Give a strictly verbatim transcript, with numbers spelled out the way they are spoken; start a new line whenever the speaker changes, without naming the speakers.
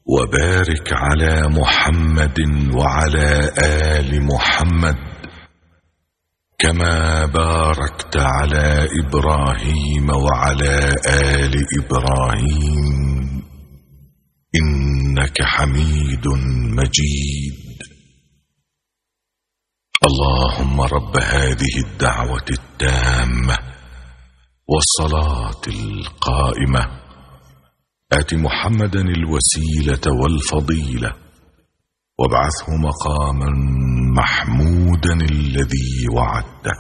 وبارك على محمد وعلى آل محمد كما باركت على إبراهيم وعلى آل إبراهيم إنك حميد مجيد. اللهم رب هذه الدعوة التامة والصلاة القائمة آت محمدا الوسيلة والفضيلة وابعثه مقاما محمودا الذي وعدته.